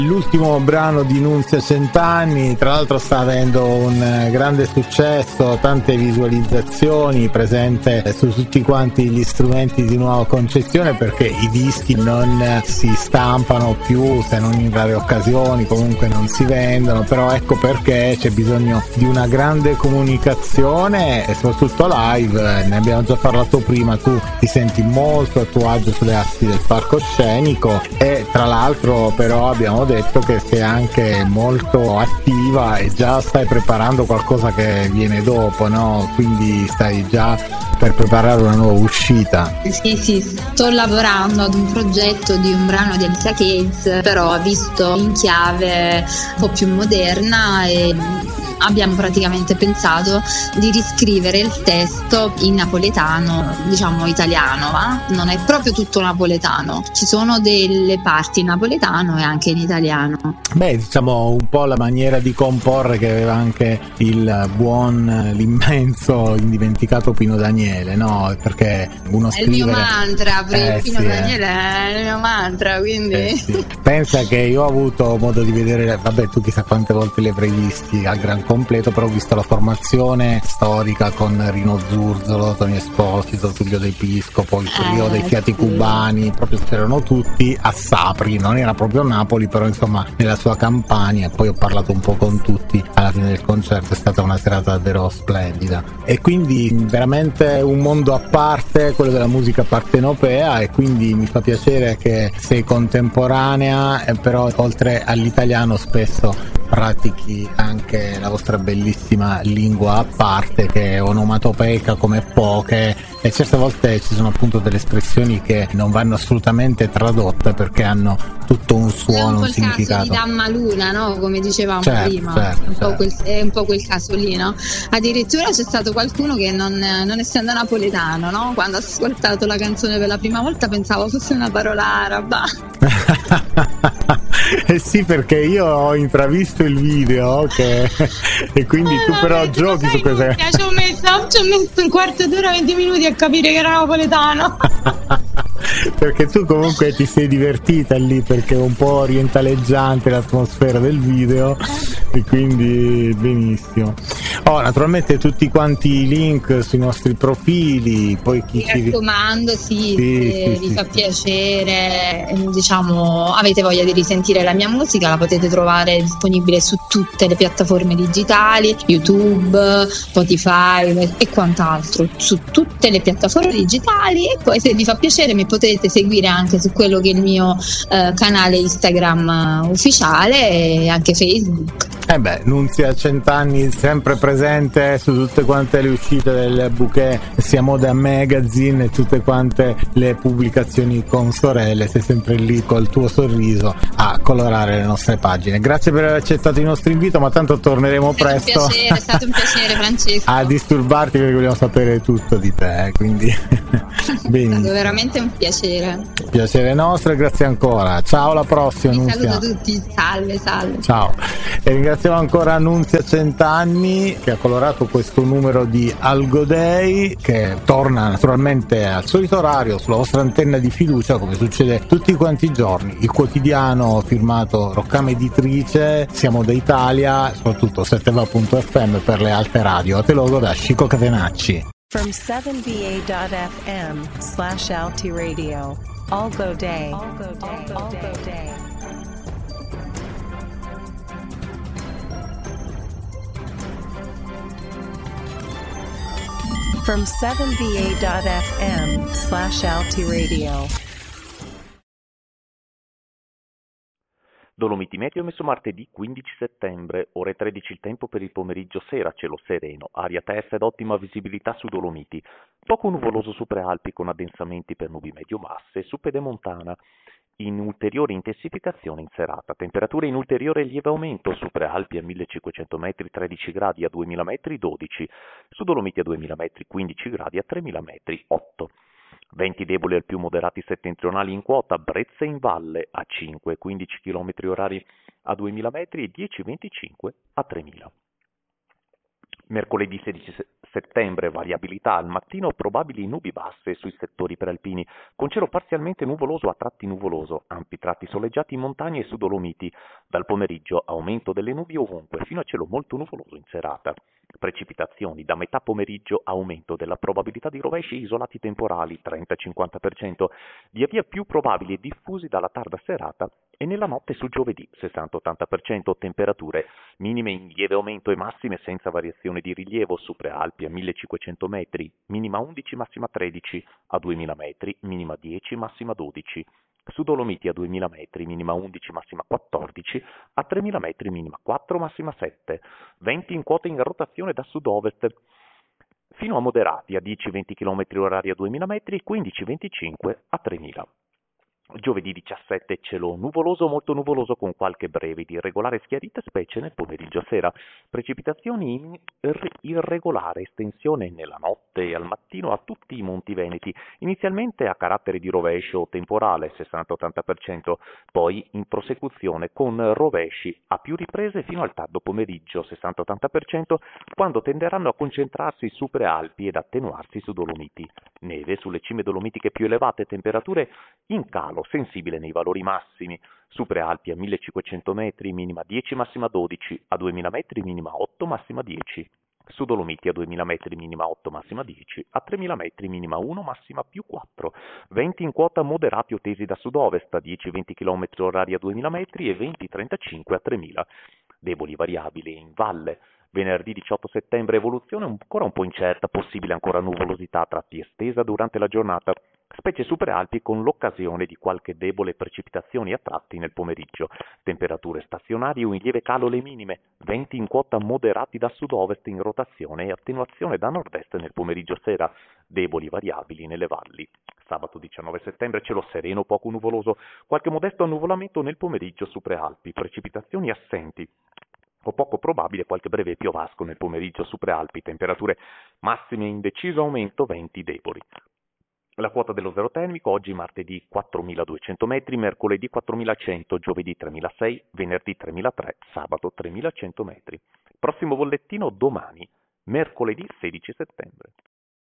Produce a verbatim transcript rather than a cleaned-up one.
L'ultimo brano di Nunzia Cent'anni, tra l'altro sta avendo un grande successo, tante visualizzazioni, presente su tutti quanti gli strumenti di nuova concezione, perché i dischi non si stampano più se non in rare occasioni, comunque non si vendono, però ecco perché c'è bisogno di una grande comunicazione e soprattutto live. Ne abbiamo già parlato prima, tu ti senti molto a tuo agio sulle assi del palcoscenico e tra l'altro però abbiamo detto che sei anche molto attiva e già stai preparando qualcosa che viene dopo, no? Quindi stai già per preparare una nuova uscita. Sì, sì, sto lavorando ad un progetto di un brano di Alicia Keys, però visto in chiave un po' più moderna, e abbiamo praticamente pensato di riscrivere il testo in napoletano, diciamo italiano, va? Non è proprio tutto napoletano, ci sono delle parti in napoletano e anche in italiano. Beh, diciamo un po' la maniera di comporre che aveva anche il buon, l'immenso, indimenticato Pino Daniele, no? Perché uno è scrivere... il mio mantra, eh, Pino sì, Daniele è il mio mantra, quindi... Eh, sì. Pensa che io ho avuto modo di vedere, vabbè, tu chissà quante volte li avrai visti al gran completo, però ho visto la formazione storica con Rino Zurzolo, Tony Esposito, Tullio De Piscopo, il trio eh, dei Fiati sì. Cubani, proprio c'erano tutti a Sapri, non era proprio Napoli, però insomma nella sua campagna, e poi ho parlato un po' con tutti alla fine del concerto, è stata una serata davvero splendida e quindi veramente un mondo a parte, quello della musica partenopea, e quindi mi fa piacere che sei contemporanea, eh, però oltre all'italiano spesso pratichi anche la vostra bellissima lingua a parte, che è onomatopeica come poche, e certe volte ci sono appunto delle espressioni che non vanno assolutamente tradotte perché hanno tutto un suono, è un po' un il significato. caso di Damma Luna, no? Come dicevamo certo, prima, certo, è, un po' certo. quel, è un po' quel caso lì, no? Addirittura c'è stato qualcuno che non, non essendo napoletano, no? Quando ha ascoltato la canzone per la prima volta pensavo fosse una parola araba. Eh sì, perché io ho intravisto il video che... e quindi Eh, tu però vabbè, giochi su sai, queste... Ci ho messo, ci ho messo un quarto d'ora, venti minuti a capire che era napoletano. Perché tu comunque ti sei divertita lì, perché è un po' orientaleggiante l'atmosfera del video e quindi benissimo. Oh, naturalmente tutti quanti i link sui nostri profili, poi chi Mi ci... raccomando, sì, Sì, se sì, vi sì, fa sì. piacere, diciamo, avete voglia di risentire la mia musica, la potete trovare disponibile su tutte le piattaforme digitali, YouTube, Spotify e quant'altro, su tutte le piattaforme digitali, e poi se vi fa piacere mi potete seguire anche su quello che è il mio eh, canale Instagram ufficiale e anche Facebook. Eh beh, Nunzia Cent'anni sempre presente su tutte quante le uscite del bouquet sia Moda Magazine e tutte quante le pubblicazioni con sorelle, sei sempre lì col tuo sorriso a colorare le nostre pagine. Grazie per aver accettato il nostro invito, ma tanto torneremo È stato presto. un piacere, è stato un piacere, Francesco. A disturbarti, perché vogliamo sapere tutto di te, eh, quindi È benissimo. stato veramente un piacere. Piacere nostro e grazie ancora. Ciao, alla prossima. Vi Nunzia. saluto tutti, salve, salve. Ciao, e ringraziamo ancora Nunzia Cent'anni che ha colorato questo numero di Algo Day, che torna naturalmente al solito orario sulla vostra antenna di fiducia, come succede tutti quanti i giorni. Il quotidiano firmato Roccame Editrice, siamo da Italia, soprattutto setteva punto effe emme per le altre radio. A te logo da Chico Catenacci. From seven v a dot f m slash alti radio. Algo Day. Algo Day. Algo Day. From seven v a dot f m slash alti radio. Dolomiti Meteo messo martedì quindici settembre, ore tredici il tempo per il pomeriggio sera, cielo sereno, aria testa ed ottima visibilità su Dolomiti, poco nuvoloso su Prealpi con addensamenti per nubi medio-basse, su Pedemontana in ulteriore intensificazione in serata, temperature in ulteriore lieve aumento, su Prealpi a millecinquecento metri tredici gradi, a duemila metri dodici, su Dolomiti a duemila metri quindici gradi, a tremila metri otto. Venti deboli al più moderati settentrionali in quota, brezza in valle a cinque quindici chilometri orari a duemila metri e dieci venticinque a tremila. Mercoledì sedici settembre variabilità al mattino, probabili nubi basse sui settori prealpini, con cielo parzialmente nuvoloso a tratti nuvoloso, ampi tratti soleggiati in montagne e su Dolomiti. Dal pomeriggio aumento delle nubi ovunque, fino a cielo molto nuvoloso in serata. Precipitazioni da metà pomeriggio, aumento della probabilità di rovesci isolati temporali trenta cinquanta per cento, via via più probabili e diffusi dalla tarda serata e nella notte su giovedì sessanta ottanta per cento, temperature minime in lieve aumento e massime senza variazione di rilievo su prealpi a millecinquecento metri, minima undici, massima tredici, a duemila metri, minima dieci, massima dodici. Su Dolomiti a duemila metri, minima undici, massima quattordici, a tremila metri, minima quattro, massima sette. Venti in quota in rotazione da sud-ovest, fino a moderati a dieci venti chilometri orari a duemila metri, quindici venticinque a tremila. Giovedì diciassette cielo nuvoloso, molto nuvoloso con qualche breve di irregolare schiarita, specie nel pomeriggio sera. Precipitazioni in irregolare estensione nella notte e al mattino a tutti i monti veneti, inizialmente a carattere di rovescio temporale sessanta ottanta per cento, poi in prosecuzione con rovesci a più riprese fino al tardo pomeriggio sessanta ottanta per cento, quando tenderanno a concentrarsi su prealpi ed attenuarsi su Dolomiti. Neve sulle cime dolomitiche più elevate, temperature in calo sensibile nei valori massimi, su prealpi a millecinquecento metri, minima dieci, massima dodici, a duemila metri, minima otto, massima dieci, su Dolomiti a duemila metri, minima otto, massima dieci, a tremila metri, minima uno, massima più quattro, venti in quota moderati o tesi da sud-ovest, a dieci venti chilometri orari a duemila metri e venti trentacinque a tremila, deboli variabili in valle. Venerdì diciotto settembre evoluzione ancora un po' incerta, possibile ancora nuvolosità a tratti estesa durante la giornata, specie su prealpi con l'occasione di qualche debole precipitazioni a tratti nel pomeriggio. Temperature stazionarie o in lieve calo le minime, venti in quota moderati da sud-ovest in rotazione e attenuazione da nord-est nel pomeriggio sera, deboli variabili nelle valli. Sabato diciannove settembre cielo sereno poco nuvoloso, qualche modesto annuvolamento nel pomeriggio su prealpi, precipitazioni assenti o poco probabile qualche breve piovasco nel pomeriggio su prealpi, temperature massime in deciso aumento, venti deboli. La quota dello zero termico oggi martedì quattromiladuecento metri, mercoledì quattromilacento, giovedì tremilasei, venerdì tremilatrecento, sabato tremilacento metri. Prossimo bollettino domani, mercoledì sedici settembre.